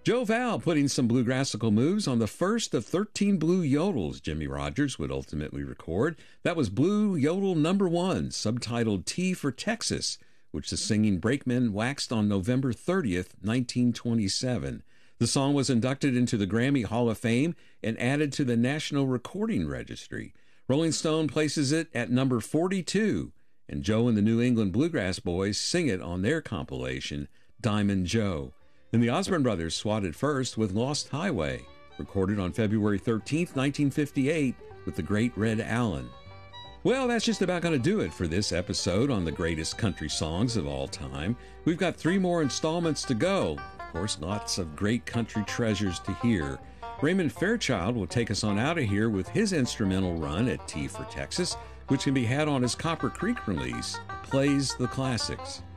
Joe Val putting some bluegrassical moves on the first of 13 blue yodels Jimmie Rodgers would ultimately record. That was Blue Yodel number 1, subtitled T for Texas, which the singing Brakemen waxed on November 30th, 1927. The song was inducted into the Grammy Hall of Fame and added to the National Recording Registry. Rolling Stone places it at number 42, and Joe and the New England Bluegrass Boys sing it on their compilation, Diamond Joe. And the Osborne Brothers swatted first with Lost Highway, recorded on February 13th, 1958, with the great Red Allen. Well, that's just about going to do it for this episode on the greatest country songs of all time. We've got 3 more installments to go. Of course, lots of great country treasures to hear. Raymond Fairchild will take us on out of here with his instrumental run at T for Texas, which can be had on his Copper Creek release, Plays the Classics.